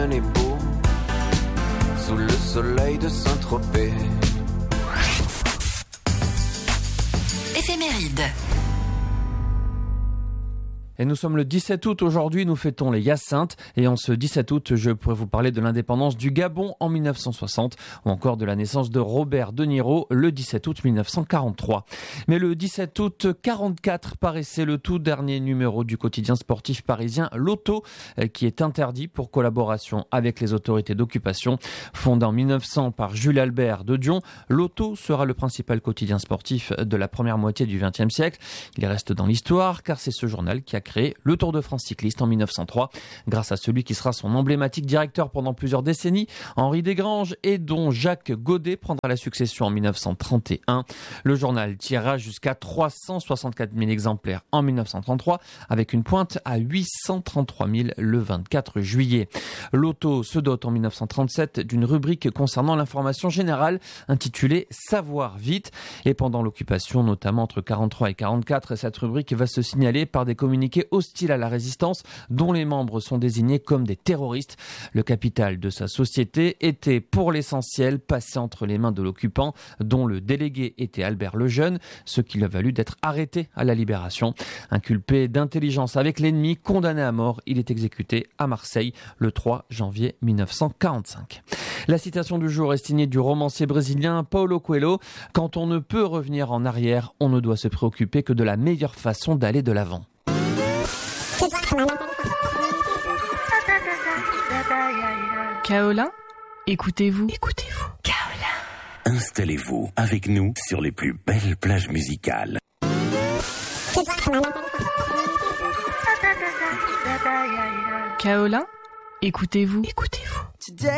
tenait beau sous le soleil de Saint-Tropez. Éphéméride. Et nous sommes le 17 août aujourd'hui, nous fêtons les Hyacinthes. Et en ce 17 août, je pourrais vous parler de l'indépendance du Gabon en 1960 ou encore de la naissance de Robert De Niro le 17 août 1943. Mais le 17 août 44 paraissait le tout dernier numéro du quotidien sportif parisien L'Auto, qui est interdit pour collaboration avec les autorités d'occupation. Fondé en 1900 par Jules Albert de Dion, L'Auto sera le principal quotidien sportif de la première moitié du XXe siècle. Il reste dans l'histoire car c'est ce journal qui a créé le Tour de France cycliste en 1903, grâce à celui qui sera son emblématique directeur pendant plusieurs décennies, Henri Desgranges, et dont Jacques Godet prendra la succession en 1931. Le journal tirera jusqu'à 364 000 exemplaires en 1933, avec une pointe à 833 000 le 24 juillet. L'Auto se dote en 1937 d'une rubrique concernant l'information générale intitulée Savoir vite, et pendant l'occupation, notamment entre 43 et 44, cette rubrique va se signaler par des communiqués hostiles à la résistance, dont les membres sont désignés comme des terroristes. Le capital de sa société était pour l'essentiel passé entre les mains de l'occupant, dont le délégué était Albert Lejeune, ce qui lui a valu d'être arrêté à la Libération. Inculpé d'intelligence avec l'ennemi, condamné à mort, il est exécuté à Marseille le 3 janvier 1945. La citation du jour est signée du romancier brésilien Paulo Coelho. Quand on ne peut revenir en arrière, on ne doit se préoccuper que de la meilleure façon d'aller de l'avant. Kaolin, écoutez-vous. Kaolin. Installez-vous avec nous sur les plus belles plages musicales. Kaolin, écoutez-vous. Today